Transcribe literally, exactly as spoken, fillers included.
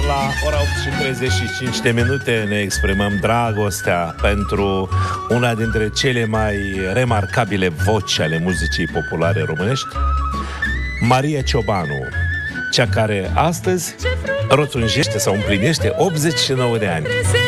la ora opt și treizeci și cinci de minute ne exprimăm dragostea pentru una dintre cele mai remarcabile voci ale muzicii populare românești, Maria Ciobanu, cea care astăzi rotunjește sau împlinește optzeci și nouă de ani.